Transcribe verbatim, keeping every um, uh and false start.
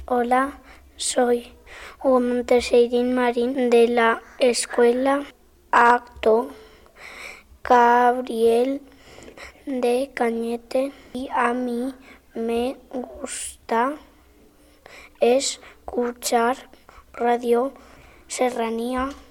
Hola, soy Hugo Monteseirín Marín de la Escuela Acto Gabriel de Cañete y a mí me gusta escuchar Radio Serranía.